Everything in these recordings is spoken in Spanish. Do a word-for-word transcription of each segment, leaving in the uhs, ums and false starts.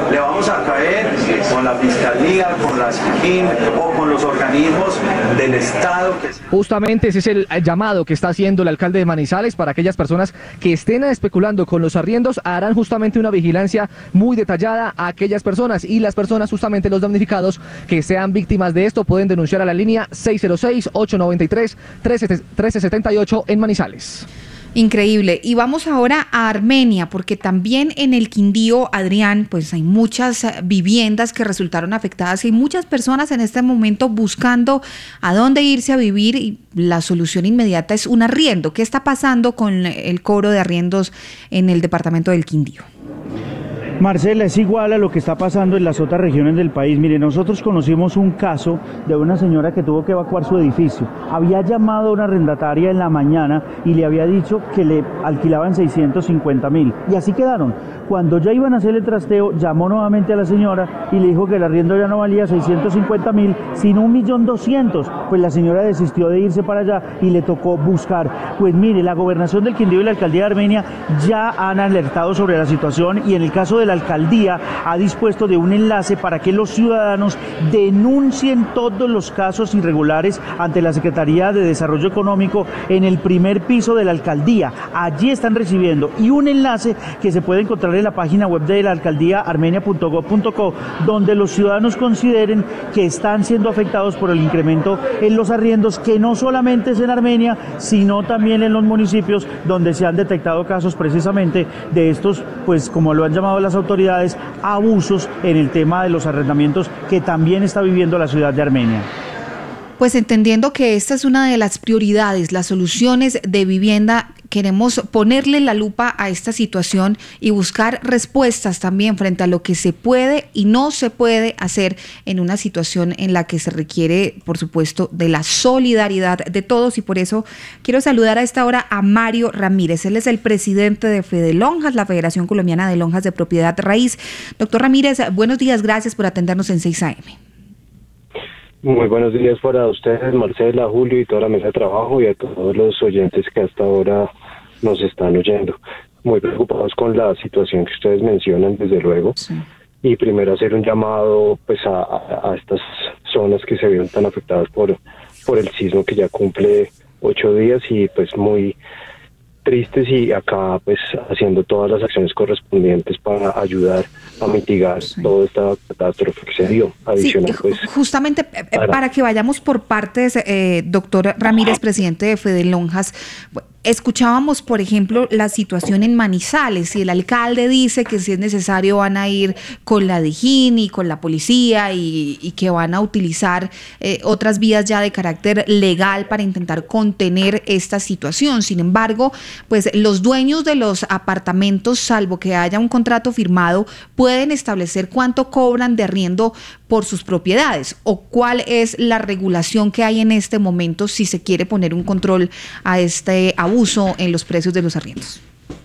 le vamos a caer con la Fiscalía, con la SIGIN o con los organismos del Estado. Que... Justamente ese es el llamado que está haciendo el alcalde de Manizales para aquellas personas que estén especulando con los arriendos. Harán justamente una vigilancia muy detallada a aquellas personas, y las personas, justamente los damnificados que sean víctimas de esto, pueden denunciar a la línea seis cero seis, ocho nueve tres, uno tres siete ocho en Manizales. Increíble. Y vamos ahora a Armenia, porque también en el Quindío, Adrián, pues hay muchas viviendas que resultaron afectadas y hay muchas personas en este momento buscando a dónde irse a vivir, y la solución inmediata es un arriendo. ¿Qué está pasando con el cobro de arriendos en el departamento del Quindío? Marcela, es igual a lo que está pasando en las otras regiones del país. Mire, nosotros conocimos un caso de una señora que tuvo que evacuar su edificio. Había llamado a una arrendataria en la mañana y le había dicho que le alquilaban seiscientos cincuenta mil. Y así quedaron. Cuando ya iban a hacer el trasteo, llamó nuevamente a la señora y le dijo que el arriendo ya no valía seiscientos cincuenta mil, sino un millón doscientos. Pues la señora desistió de irse para allá y le tocó buscar. Pues mire, la gobernación del Quindío y la alcaldía de Armenia ya han alertado sobre la situación, y en el caso de la alcaldía ha dispuesto de un enlace para que los ciudadanos denuncien todos los casos irregulares ante la Secretaría de Desarrollo Económico en el primer piso de la alcaldía. Allí están recibiendo, y un enlace que se puede encontrar en la página web de la alcaldía, armenia punto gob punto co, donde los ciudadanos consideren que están siendo afectados por el incremento en los arriendos, que no solamente es en Armenia, sino también en los municipios donde se han detectado casos precisamente de estos, pues como lo han llamado las autoridades, abusos en el tema de los arrendamientos que también está viviendo la ciudad de Armenia. Pues entendiendo que esta es una de las prioridades, las soluciones de vivienda, queremos ponerle la lupa a esta situación y buscar respuestas también frente a lo que se puede y no se puede hacer en una situación en la que se requiere, por supuesto, de la solidaridad de todos. Y por eso quiero saludar a esta hora a Mario Ramírez. Él es el presidente de FEDELONJAS, la Federación Colombiana de Lonjas de Propiedad Raíz. Doctor Ramírez, buenos días, gracias por atendernos en seis A M. Muy buenos días para ustedes, Marcela, Julio y toda la mesa de trabajo, y a todos los oyentes que hasta ahora nos están oyendo. Muy preocupados con la situación que ustedes mencionan, desde luego. Sí. Y primero hacer un llamado pues a, a, a estas zonas que se vieron tan afectadas por, por el sismo, que ya cumple ocho días, y pues muy tristes, y acá pues haciendo todas las acciones correspondientes para ayudar a mitigar sí. toda esta catástrofe que se dio. Adicional, sí, pues, justamente para... para que vayamos por partes, eh, doctor Ramírez, presidente de FEDELONJAS, escuchábamos, por ejemplo, la situación en Manizales, y el alcalde dice que si es necesario van a ir con la DIJÍN y con la policía, y, y que van a utilizar eh, otras vías ya de carácter legal para intentar contener esta situación. Sin embargo, pues los dueños de los apartamentos, salvo que haya un contrato firmado, pueden establecer cuánto cobran de arriendo por sus propiedades, o cuál es la regulación que hay en este momento si se quiere poner un control a este abuso en los precios de los arriendos.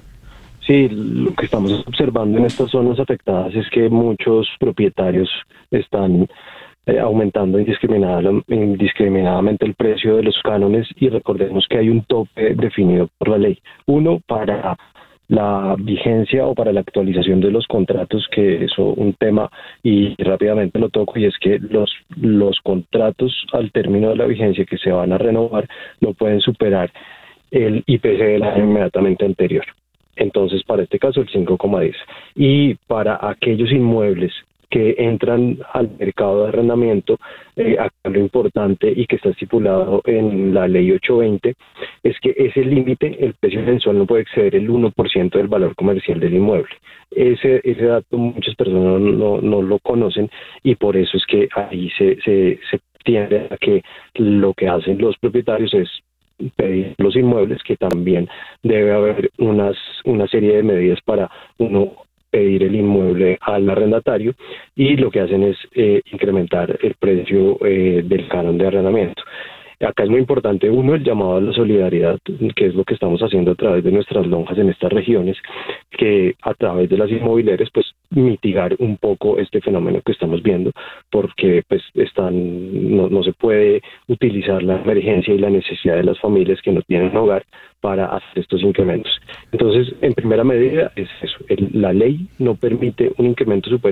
Sí, lo que estamos observando en estas zonas afectadas es que muchos propietarios están eh, aumentando indiscriminada, indiscriminadamente el precio de los cánones, y recordemos que hay un tope definido por la ley. Uno, para la vigencia o para la actualización de los contratos, que es un tema, y rápidamente lo toco, y es que los, los contratos al término de la vigencia que se van a renovar no pueden superar el I P C del año inmediatamente anterior. Entonces, para este caso, el cinco coma diez. Y para aquellos inmuebles que entran al mercado de arrendamiento, eh, acá lo importante, y que está estipulado en la ley ochocientos veinte, es que ese límite, el precio mensual, no puede exceder el uno por ciento del valor comercial del inmueble. Ese, ese dato muchas personas no, no, no lo conocen, y por eso es que ahí se, se, se tiende a que lo que hacen los propietarios es pedir los inmuebles, que también debe haber unas una serie de medidas para uno pedir el inmueble al arrendatario, y lo que hacen es eh, incrementar el precio eh, del canon de arrendamiento. Acá es muy importante, uno, el llamado a la solidaridad, que es lo que estamos haciendo a través de nuestras lonjas en estas regiones, que a través de las inmobiliarias, pues mitigar un poco este fenómeno que estamos viendo, porque pues están no, no se puede utilizar la emergencia y la necesidad de las familias que no tienen hogar para hacer estos incrementos. Entonces, en primera medida es eso, el, la ley no permite un incremento superior